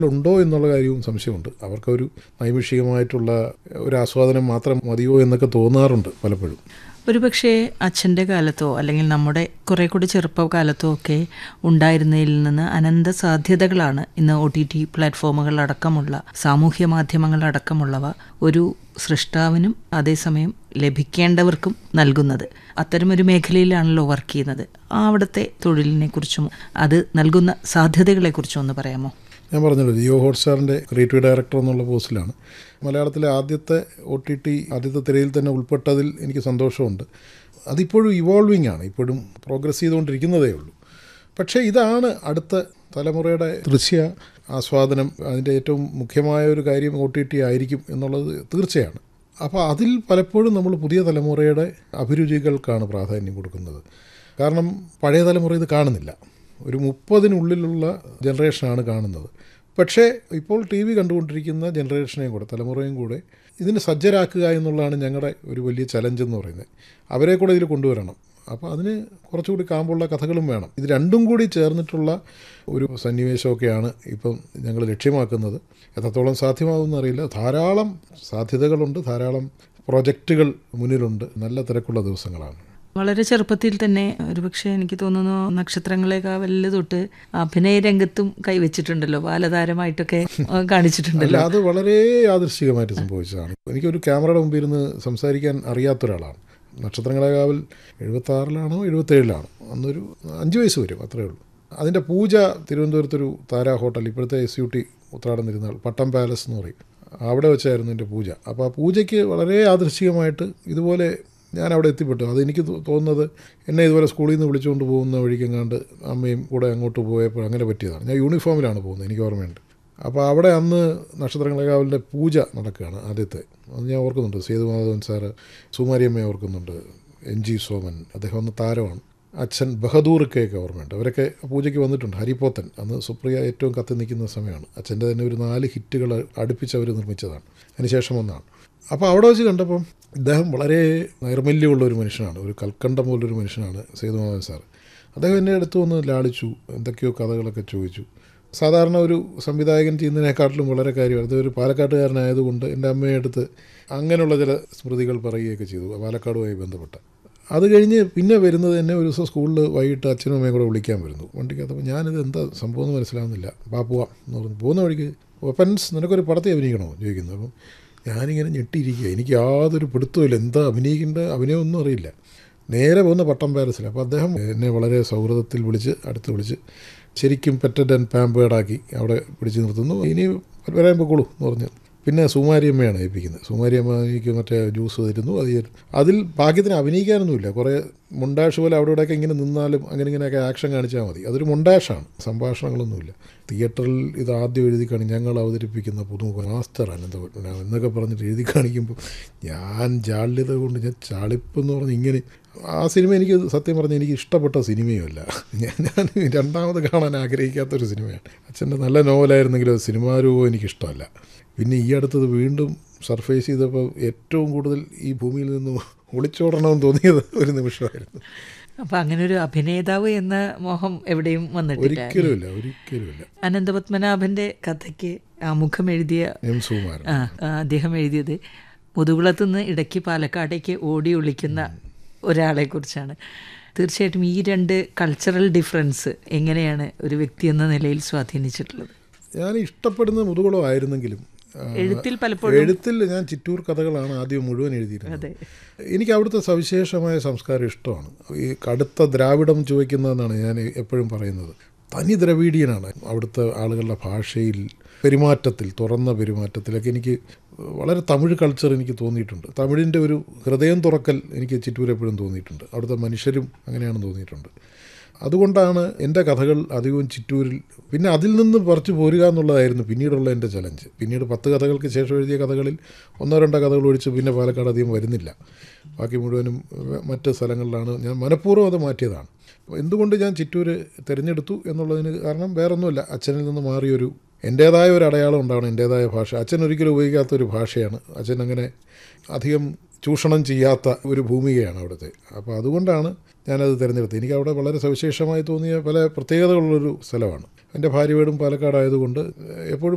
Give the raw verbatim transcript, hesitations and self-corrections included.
ഉണ്ടോ എന്നുള്ള കാര്യവും സംശയമുണ്ട്. അവർക്കൊരു നൈമിഷികമായിട്ടുള്ള ഒരു ആസ്വാദനം മാത്രം മതിയോ എന്നൊക്കെ തോന്നാറുണ്ട് പലപ്പോഴും. ഒരുപക്ഷെ അച്ഛൻ്റെ കാലത്തോ അല്ലെങ്കിൽ നമ്മുടെ കുറേ കൂടി ചെറുപ്പകാലത്തോ ഒക്കെ ഉണ്ടായിരുന്നതിൽ നിന്ന് അനന്ത സാധ്യതകളാണ് ഇന്ന് ഒ ടി ടി പ്ലാറ്റ്ഫോമുകളടക്കമുള്ള സാമൂഹ്യ മാധ്യമങ്ങളടക്കമുള്ളവ ഒരു സൃഷ്ടാവിനും അതേസമയം ലഭിക്കേണ്ടവർക്കും നൽകുന്നത്. അത്തരമൊരു മേഖലയിലാണല്ലോ വർക്ക് ചെയ്യുന്നത്. അവിടുത്തെ തൊഴിലിനെ കുറിച്ചും അത് നൽകുന്ന സാധ്യതകളെക്കുറിച്ചും ഒന്ന് പറയാമോ? ഞാൻ പറഞ്ഞല്ലോ, ജിയോ ഹോട്ട്സ്റ്റാറിൻ്റെ ക്രിയേറ്റീവ് ഡയറക്ടർ എന്നുള്ള പോസ്റ്റിലാണ്. മലയാളത്തിലെ ആദ്യത്തെ ഒ ടി ടി ആദ്യത്തെ തിരയിൽ തന്നെ ഉൾപ്പെട്ടതിൽ എനിക്ക് സന്തോഷമുണ്ട്. അതിപ്പോഴും ഇവോൾവിംഗ് ആണ്, ഇപ്പോഴും പ്രോഗ്രസ് ചെയ്തുകൊണ്ടിരിക്കുന്നതേ ഉള്ളൂ. പക്ഷേ ഇതാണ് അടുത്ത തലമുറയുടെ ദൃശ്യ ആസ്വാദനം. അതിൻ്റെ ഏറ്റവും മുഖ്യമായ ഒരു കാര്യം ഒ ടി ടി ആയിരിക്കും എന്നുള്ളത് തീർച്ചയാണ്. അപ്പോൾ അതിൽ പലപ്പോഴും നമ്മൾ പുതിയ തലമുറയുടെ അഭിരുചികൾക്കാണ് പ്രാധാന്യം കൊടുക്കുന്നത്. കാരണം പഴയ തലമുറ ഇത് കാണുന്നില്ല. ഒരു മുപ്പതിനുള്ളിലുള്ള ജനറേഷനാണ് കാണുന്നത്. പക്ഷേ ഇപ്പോൾ ടി വി കണ്ടുകൊണ്ടിരിക്കുന്ന ജനറേഷനെയും കൂടെ തലമുറയും കൂടെ ഇതിന് സജ്ജരാക്കുക എന്നുള്ളതാണ് ഞങ്ങളുടെ ഒരു വലിയ ചലഞ്ച് എന്ന് പറയുന്നത്. അവരെ കൂടെ ഇതിൽ കൊണ്ടുവരണം. അപ്പോൾ അതിന് കുറച്ചുകൂടി കാമ്പുള്ള കഥകളും വേണം. ഇത് രണ്ടും കൂടി ചേർന്നിട്ടുള്ള ഒരു സന്നിവേശമൊക്കെയാണ് ഇപ്പം ഞങ്ങൾ ലക്ഷ്യമാക്കുന്നത്. എത്രത്തോളം സാധ്യമാകുമെന്നറിയില്ല. ധാരാളം സാധ്യതകളുണ്ട്, ധാരാളം പ്രൊജക്റ്റുകൾ മുന്നിലുണ്ട്. നല്ല തിരക്കുള്ള ദിവസങ്ങളാണ്. വളരെ ചെറുപ്പത്തിൽ തന്നെ ഒരുപക്ഷെ എനിക്ക് തോന്നുന്നു നക്ഷത്രങ്ങളെക്കാവല് തൊട്ട് അഭിനയ രംഗത്തും കൈവച്ചിട്ടുണ്ടല്ലോ, ബാലതാരമായിട്ടൊക്കെ കാണിച്ചിട്ടുണ്ടല്ലോ. അത് വളരെ യാദൃശ്ചികമായിട്ട് സംഭവിച്ചതാണ്. എനിക്കൊരു ക്യാമറയുടെ മുമ്പിൽ ഇരുന്ന് സംസാരിക്കാൻ അറിയാത്തൊരാളാണ്. നക്ഷത്രങ്ങളെക്കാവൽ എഴുപത്താറിലാണോ എഴുപത്തേഴിലാണോ അന്നൊരു അഞ്ച് വയസ്സ് വരും, അത്രയേ ഉള്ളൂ. അതിൻ്റെ പൂജ തിരുവനന്തപുരത്തൊരു താരാ ഹോട്ടൽ, ഇപ്പോഴത്തെ എസ് യു ടി ഉത്രാടം തിരുനാൾ പട്ടം പാലസ് എന്ന് പറയും, അവിടെ വെച്ചായിരുന്നു എൻ്റെ പൂജ. അപ്പോൾ ആ പൂജയ്ക്ക് വളരെ യാദൃശ്ചികമായിട്ട് ഇതുപോലെ ഞാൻ അവിടെ എത്തിപ്പെട്ടു. അതെനിക്ക് തോന്നുന്നത് എന്നെ ഇതുപോലെ സ്കൂളിൽ നിന്ന് വിളിച്ചുകൊണ്ട് പോകുന്ന വഴിക്കെങ്ങാണ്ട് അമ്മയും കൂടെ അങ്ങോട്ട് പോയപ്പോൾ അങ്ങനെ പറ്റിയതാണ്. ഞാൻ യൂണിഫോമിലാണ് പോകുന്നത്, എനിക്ക് ഓർമ്മയുണ്ട്. അപ്പോൾ അവിടെ അന്ന് നക്ഷത്രങ്ങളെക്കാവലിൻ്റെ പൂജ നടക്കുകയാണ് ആദ്യത്തെ. അത് ഞാൻ ഓർക്കുന്നുണ്ട്. സേതുമാധവൻ സാറ്, സുമാരിയമ്മയെ ഓർക്കുന്നുണ്ട്, എൻ ജി സോമൻ, അദ്ദേഹം അന്ന് താരമാണ്. അച്ഛൻ ബഹദൂർക്കയൊക്കെ ഓർമ്മയുണ്ട്. അവരൊക്കെ പൂജയ്ക്ക് വന്നിട്ടുണ്ട്. ഹരിപോത്തൻ, അന്ന് സുപ്രിയ ഏറ്റവും കത്തി നിൽക്കുന്ന സമയമാണ്. അച്ഛൻ്റെ തന്നെ ഒരു നാല് ഹിറ്റുകൾ അടുപ്പിച്ച് അവർ നിർമ്മിച്ചതാണ്. അതിനുശേഷം ഒന്നാണ്. അപ്പോൾ അവിടെ വെച്ച് കണ്ടപ്പം ഇദ്ദേഹം വളരെ നൈർമല്യമുള്ള ഒരു മനുഷ്യനാണ്, ഒരു കൽക്കണ്ടം പോലൊരു മനുഷ്യനാണ് സേതുമാധവൻ സാർ. അദ്ദേഹം എന്നെ അടുത്ത് വന്ന് ലാളിച്ചു, എന്തൊക്കെയോ കഥകളൊക്കെ ചോദിച്ചു. സാധാരണ ഒരു സംവിധായകൻ ചെയ്യുന്നതിനേക്കാട്ടിലും വളരെ കാര്യമാണ്. അതൊരു പാലക്കാട്ടുകാരനായതുകൊണ്ട് എൻ്റെ അമ്മയെ അടുത്ത് അങ്ങനെയുള്ള ചില സ്മൃതികൾ പറയുകയൊക്കെ ചെയ്തു പാലക്കാടുമായി ബന്ധപ്പെട്ട. അത് കഴിഞ്ഞ് പിന്നെ വരുന്നത് തന്നെ ഒരു ദിവസം സ്കൂളിൽ വൈകിട്ട് അച്ഛനും അമ്മയും കൂടെ വിളിക്കാൻ വരുന്നു വണ്ടിക്കകത്ത്. ഞാനിത് എന്താ സംഭവം എന്ന് മനസ്സിലാവുന്നില്ല. പാ പോവാം എന്ന് പറഞ്ഞു. പോകുന്ന വഴിക്ക് വെപ്പൻസ് നിനക്കൊരു പടത്തെ അഭിനയിക്കണോ ചോദിക്കുന്നു. അപ്പം ഞാനിങ്ങനെ ഞെട്ടിയിരിക്കുക. എനിക്ക് യാതൊരു പിടുത്തമില്ല, എന്താ അഭിനയിക്കേണ്ട അഭിനയമൊന്നും അറിയില്ല. നേരെ പോകുന്ന പട്ടം പാലസിൽ. അപ്പോൾ അദ്ദേഹം എന്നെ വളരെ സൗഹൃദത്തിൽ വിളിച്ച് അടുത്ത് വിളിച്ച് ശരിക്കും പെറ്റഡ് ആൻഡ് പാമ്പേർഡാക്കി അവിടെ പിടിച്ച് നിർത്തുന്നു. ഇനി വരാൻ പൊക്കോളൂ എന്ന് പറഞ്ഞു. പിന്നെ സുമാരിയമ്മയാണ് ഏൽപ്പിക്കുന്നത്. സുമാരിയമ്മ എനിക്ക് മറ്റേ ജ്യൂസ് തരുന്നു. അത് അതിൽ ഭാഗ്യത്തിന് അഭിനയിക്കാനൊന്നുമില്ല. കുറേ മൊണ്ടാഷ് പോലെ അവിടെ ഇവിടെയൊക്കെ ഇങ്ങനെ നിന്നാലും അങ്ങനെ ഇങ്ങനെയൊക്കെ ആക്ഷൻ കാണിച്ചാൽ മതി. അതൊരു മൊണ്ടാഷാണ്, സംഭാഷണങ്ങളൊന്നുമില്ല. തിയേറ്ററിൽ ഇത് ആദ്യം എഴുതി കാണി ഞങ്ങൾ അവതരിപ്പിക്കുന്ന പുതുമുഖ മാസ്റ്റർ അനന്തപത്മനാഭൻ എന്നൊക്കെ പറഞ്ഞിട്ട് എഴുതി കാണിക്കുമ്പോൾ ഞാൻ ജാള്യത കൊണ്ട് ഞാൻ ചാളിപ്പെന്ന് പറഞ്ഞ് ഇങ്ങനെ. ആ സിനിമ എനിക്ക് സത്യം പറഞ്ഞാൽ എനിക്ക് ഇഷ്ടപ്പെട്ട സിനിമയുമല്ല. ഞാൻ ഞാൻ രണ്ടാമത് കാണാൻ ആഗ്രഹിക്കാത്തൊരു സിനിമയാണ്. അച്ഛൻ്റെ നല്ല നോവലായിരുന്നെങ്കിലും അത് സിനിമാ രൂപം എനിക്കിഷ്ടമല്ല. പിന്നെ ഈ അടുത്തത് വീണ്ടും സർഫേസ് ചെയ്തപ്പോൾ ഏറ്റവും കൂടുതൽ ഈ ഭൂമിയിൽ നിന്ന് ഒളിച്ചോടണമെന്ന് തോന്നിയത് ഒരു നിമിഷമായിരുന്നു. അപ്പം അങ്ങനെ ഒരു അഭിനേതാവ് എന്ന മോഹം എവിടെയും വന്നിട്ടില്ല. ഒരിക്കലുമില്ല, ഒരിക്കലുമില്ല. അനന്തപത്മനാഭൻ്റെ കഥയ്ക്ക് ആമുഖം എഴുതിയ എം സുകുമാരൻ ആ അദ്ദേഹം എഴുതിയത് മുതുകുളത്തു നിന്ന് ഇടയ്ക്ക് പാലക്കാടേക്ക് ഓടി ഒളിക്കുന്ന ഒരാളെ കുറിച്ചാണ്. തീർച്ചയായിട്ടും ഈ രണ്ട് കൾച്ചറൽ ഡിഫറൻസ് എങ്ങനെയാണ് ഒരു വ്യക്തി എന്ന നിലയിൽ സ്വാധീനിച്ചിട്ടുള്ളത്? ഞാൻ ഇഷ്ടപ്പെടുന്ന മുതുകുളം ആയിരുന്നെങ്കിലും എഴുത്തിൽ പലപ്പോഴും എഴുത്തിൽ ഞാൻ ചിറ്റൂർ കഥകളാണ് ആദ്യം മുഴുവൻ എഴുതിയിരുന്നത്. എനിക്ക് അവിടുത്തെ സവിശേഷമായ സംസ്കാരം ഇഷ്ടമാണ്. ഈ കടുത്ത ദ്രാവിഡം ചുവയ്ക്കുന്നതെന്നാണ് ഞാൻ എപ്പോഴും പറയുന്നത്. തനി ദ്രവീഡിയനാണ് അവിടുത്തെ ആളുകളുടെ ഭാഷയിൽ, പെരുമാറ്റത്തിൽ, തുറന്ന പെരുമാറ്റത്തിലൊക്കെ എനിക്ക് വളരെ തമിഴ് കൾച്ചർ എനിക്ക് തോന്നിയിട്ടുണ്ട്. തമിഴിൻ്റെ ഒരു ഹൃദയം തുറക്കൽ എനിക്ക് ചിറ്റൂർ എപ്പോഴും തോന്നിയിട്ടുണ്ട്. അവിടുത്തെ മനുഷ്യരും അങ്ങനെയാണെന്ന് തോന്നിയിട്ടുണ്ട്. അതുകൊണ്ടാണ് എൻ്റെ കഥകൾ അധികവും ചിറ്റൂരിൽ. പിന്നെ അതിൽ നിന്ന് പറിച്ചു പോരുക എന്നുള്ളതായിരുന്നു പിന്നീടുള്ള എൻ്റെ ചലഞ്ച്. പിന്നീട് പത്ത് കഥകൾക്ക് ശേഷം എഴുതിയ കഥകളിൽ ഒന്നോ രണ്ടോ കഥകൾ ഒഴിച്ച് പിന്നെ പാലക്കാട് അധികം വരുന്നില്ല. ബാക്കി മുഴുവനും മറ്റ് സ്ഥലങ്ങളിലാണ്. ഞാൻ മനഃപൂർവ്വം അത് മാറ്റിയതാണ്. എന്തുകൊണ്ട് ഞാൻ ചിറ്റൂർ തിരഞ്ഞെടുത്തു എന്നുള്ളതിന് കാരണം വേറൊന്നുമില്ല, അച്ഛനിൽ നിന്ന് മാറിയൊരു എൻ്റേതായ ഒരു അടയാളം ഉണ്ടാവണം, എൻ്റേതായ ഭാഷ. അച്ഛൻ ഒരിക്കലും ഉപയോഗിക്കാത്തൊരു ഭാഷയാണ്. അച്ഛൻ അങ്ങനെ അധികം ചൂഷണം ചെയ്യാത്ത ഒരു ഭൂമികയാണ് അവിടുത്തെ. അപ്പോൾ അതുകൊണ്ടാണ് ഞാനത് തിരഞ്ഞെടുത്തത്. എനിക്ക് അവിടെ വളരെ സവിശേഷമായി തോന്നിയ പല പ്രത്യേകതകളുള്ളൊരു സ്ഥലമാണ്. എൻ്റെ ഭാര്യ വീടും പാലക്കാടായതുകൊണ്ട് എപ്പോഴും